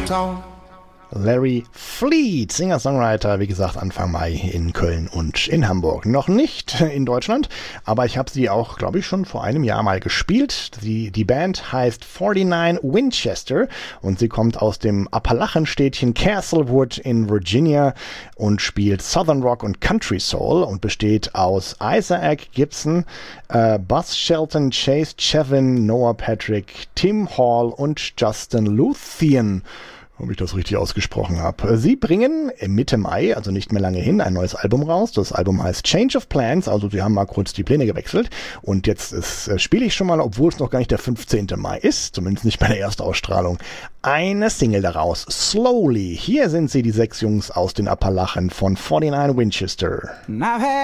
talk. Larry Fleet, Singer-Songwriter, wie gesagt, Anfang Mai in Köln und in Hamburg. Noch nicht in Deutschland, aber ich habe sie auch, glaube ich, schon vor einem Jahr mal gespielt. Die Band heißt 49 Winchester und sie kommt aus dem Appalachenstädtchen Castlewood in Virginia und spielt Southern Rock und Country Soul und besteht aus Isaac Gibson, Buzz Shelton, Chase Chevin, Noah Patrick, Tim Hall und Justin Luthien. Ob ich das richtig ausgesprochen habe. Sie bringen Mitte Mai, also nicht mehr lange hin, ein neues Album raus. Das Album heißt Change of Plans, also sie haben mal kurz die Pläne gewechselt. Und jetzt spiele ich schon mal, obwohl es noch gar nicht der 15. Mai ist, zumindest nicht bei der Erstausstrahlung, eine Single daraus, Slowly. Hier sind sie, die 6 Jungs aus den Appalachen von 49 Winchester.